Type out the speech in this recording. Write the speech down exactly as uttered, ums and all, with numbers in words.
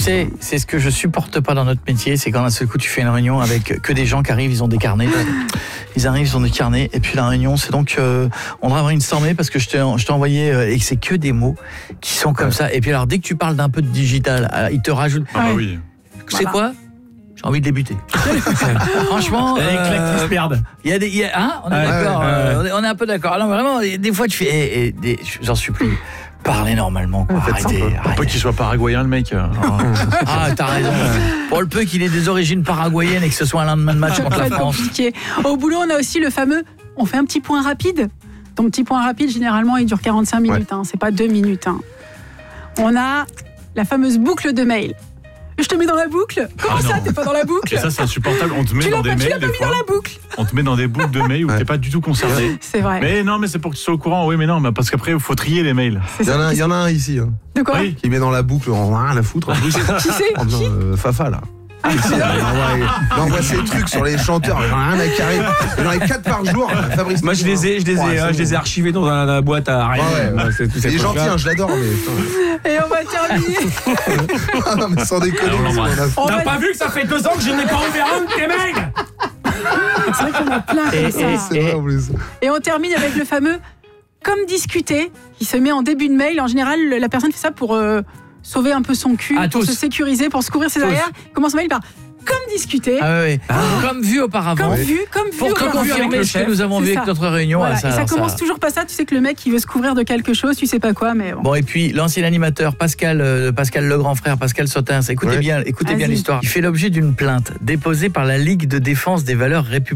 sais, c'est ce que je supporte pas dans notre métier, c'est quand d'un seul coup tu fais une réunion avec que des gens qui arrivent, ils ont des carnets. Ils arrivent, ils ont des carnets, et puis la réunion, c'est donc euh, on devrait brainstormer parce que je t'ai, je t'ai envoyé euh, et que c'est que des mots qui sont comme ouais. ça. Et puis alors dès que tu parles d'un peu de digital, alors, ils te rajoutent. Ah bah oui. C'est voilà. quoi? J'ai envie de débuter. Franchement, les claques euh, qui se perdent. Il y a des, il y a, hein, on est ouais, d'accord. Ouais, ouais. Euh, on, est, on est un peu d'accord. Alors vraiment, des fois tu fais, eh, eh, des, j'en supplie. Parlez normalement, quoi. Arrêtez, arrêtez. Pour peu qu'il soit paraguayen, le mec. Ah, t'as raison. Pour le peu qu'il ait des origines paraguayennes et que ce soit un lendemain de match contre la France. Compliqué. Au boulot, on a aussi le fameux, on fait un petit point rapide. Ton petit point rapide, généralement, il dure quarante-cinq minutes. Ouais. Hein, c'est pas deux minutes. Hein. On a la fameuse boucle de mail. Je te mets dans la boucle. Comment ah ça, t'es pas dans la boucle? Et ça, c'est insupportable. On te met tu dans des pas, mails. Tu l'as pas des mis fois. dans la boucle. On te met dans des boucles de mails où ouais. t'es pas du tout concerné. C'est vrai. Mais non, mais c'est pour que tu sois au courant. Oui, mais non, mais parce qu'après, il faut trier les mails. Il y, en a, il y en a un ici. Hein, de quoi oui. Qui met dans la boucle, on a rien à foutre. Qui c'est en disant, euh, Fafa, là. Ah, il envoie ses trucs sur les chanteurs, il en a rien à carrer. Il en a quatre par jour. Fabrice Moi je les ai, je les ai, ouais, je les ai archivés dans la, la boîte à rien. Ouais, ouais, c'est, c'est il est gentil, hein, je l'adore. Mais... Et on va terminer. Ah non mais sans déconner. T'as va... pas vu que ça fait deux ans que je n'ai pas ouvert un de tes mails? C'est vrai qu'on a plein et, comme ça. Et, c'est vrai en plus. Et on termine avec le fameux comme discuter qui se met en début de mail. En général, la personne fait ça pour euh, sauver un peu son cul, à pour tous. se sécuriser, pour se couvrir ses arrières. Commence mail par comme discuter. Ah oui, ah. Comme vu auparavant. Comme vu, comme vu. Pour confirmer ce que nous avons vu avec notre réunion. Voilà. Ça, et ça alors, commence ça... toujours pas ça. Tu sais que le mec il veut se couvrir de quelque chose, tu sais pas quoi, mais bon. Bon et puis l'ancien animateur Pascal, euh, Pascal le grand frère, Pascal Sotens. Écoutez ouais. bien, écoutez Vas-y. bien l'histoire. Il fait l'objet d'une plainte déposée par la Ligue de défense des valeurs républicaines.